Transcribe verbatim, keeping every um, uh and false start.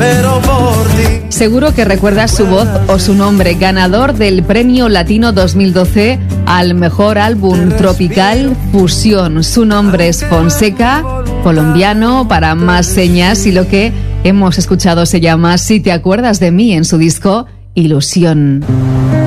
pero por ti. Seguro que recuerdas su voz o su nombre, ganador del Premio Latino dos mil doce al mejor álbum tropical fusión. Su nombre es Fonseca, colombiano, para más señas, y lo que hemos escuchado se llama Si te acuerdas de mí, en su disco Ilusión.